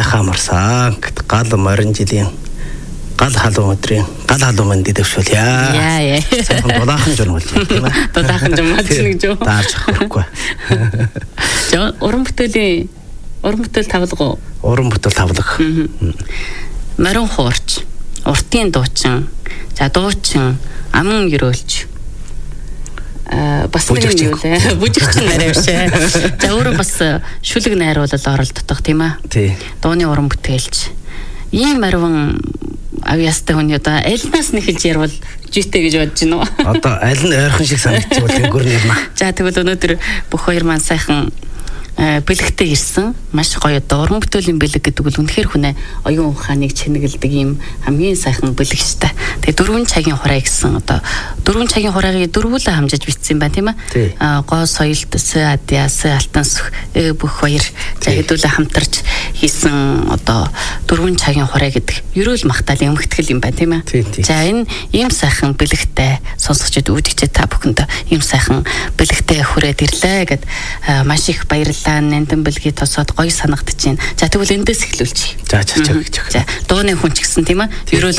хамарсан гал морин жилийн гал халуун өдрийн гал халуун манд дэвшүүл яа. Сайхан дулаахан журм болж байна тийм ээ. Дулаахан журм гэж нэг жоо. Даарч авахгүй. За уран бүтээл тавлага. Уран бүтээл тавлага. Морин хуурч, уртын дуучин, за дуучин, аман өрөөлч. Бас нэг юм лээ. Бүжигчин нарай биш. За өөрөө бас шүлэг найруулал оролддог тийм ээ. Тий. Дууны уран бүтээлч. Ийм марван авьяастай хүн одоо альнаас нь хэлж ярвал житэй гэж бодож байна уу? Одоо аль нь ойрхон шиг санагдчих бол гүрний юм аа. За тэгвэл өнөөдөр бүх хоёр маань сайхан бэлэгтэй ирсэн. Маш гоё одоо уран бүтээлийн бэлэг гэдэг бол үнэхээр хүнээ оюун ухааныг чэнэгэлдэг юм хамгийн сайхан бэлэг штэ. Тэгээ 4 цагийн хураа гэсэн одоо 4 цагийн хураагийг дөрвөлөө хамжиж бичсэн юм байна тийм ээ. Гоо соёлт адяас алтанс бүх хоёр за хэдүүлээ хамтарч хийсэн одоо 4 цагийн хураа гэдэг ерөөл махтаалын өмгтгэл юм байна тийм ээ. За энэ ийм сайхан бэлэгтэй сонсогчид үүдэгчээ та бүхэнд ийм сайхан бэлэгтэй хүрээд ирлээ гэд маш их баярлалаа. Нандин бэлгийг тосоод гоё санагдаж байна. За тэгвэл эндээс эхлүүлчихье. За. За дууны хүн ч гэсэн тийм ээ. Ерөөл